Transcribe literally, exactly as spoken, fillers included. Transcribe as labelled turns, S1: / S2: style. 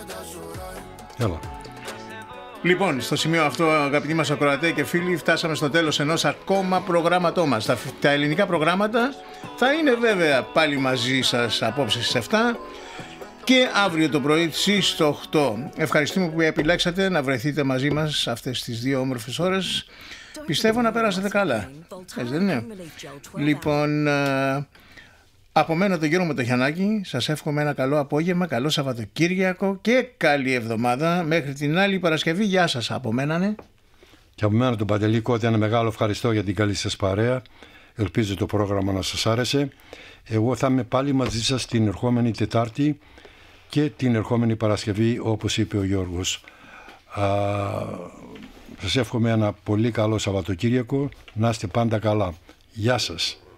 S1: Έλα.
S2: Λοιπόν, στο σημείο αυτό, αγαπητοί μας ακροατές και φίλοι, φτάσαμε στο τέλος ενός ακόμα προγράμματό μας. Τα, τα ελληνικά προγράμματα θα είναι βέβαια πάλι μαζί σας απόψε στις εφτά και αύριο το πρωί στις οκτώ. Ευχαριστούμε που επιλέξατε να βρεθείτε μαζί μας αυτές τις δύο όμορφες ώρες. Πιστεύω να πέρασετε καλά. Έτσι δεν είναι? Λοιπόν, από μένα τον Γιώργο Μετοχιανάκη, σας εύχομαι ένα καλό απόγευμα, καλό Σαββατοκύριακο και καλή εβδομάδα. Μέχρι την άλλη Παρασκευή, γεια σας από μένα, ναι.
S1: Και από μένα τον Παντελή Κώτη, ένα μεγάλο ευχαριστώ για την καλή σας παρέα. Ελπίζω το πρόγραμμα να σας άρεσε. Εγώ θα είμαι πάλι μαζί σας την ερχόμενη Τετάρτη και την ερχόμενη Παρασκευή, όπως είπε ο Γιώργος. Α, σας εύχομαι ένα πολύ καλό Σαββατοκύριακο, να είστε πάντα καλά. Γεια σας.